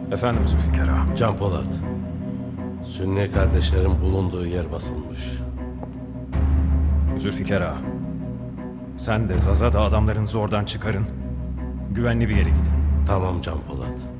Efendim Zülfikar ağa. Can Polat. Sünni kardeşlerin bulunduğu yer basılmış. Zülfikar ağa. Sen de Zaza da adamlarınızı oradan çıkarın. Güvenli bir yere gidin. Tamam Can Polat.